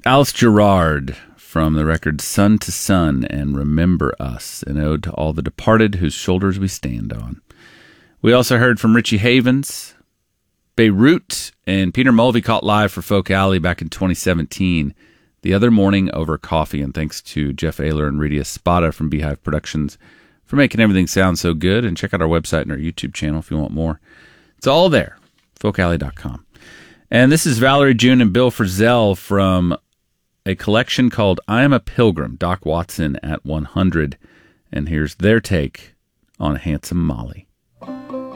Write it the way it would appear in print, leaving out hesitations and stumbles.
Alice Gerrard from the record Sun to Sun and Remember Us, an ode to all the departed whose shoulders we stand on. We also heard from Richie Havens, Beirut, and Peter Mulvey caught live for Folk Alley back in 2017, the other morning over coffee. And thanks to Jeff Ayler and Rita Espada from Beehive Productions for making everything sound so good. And check out our website and our YouTube channel if you want more. It's all there, folkalley.com. And this is Valerie June and Bill Frisell from a collection called I Am a Pilgrim, Doc Watson at 100. And here's their take on Handsome Molly.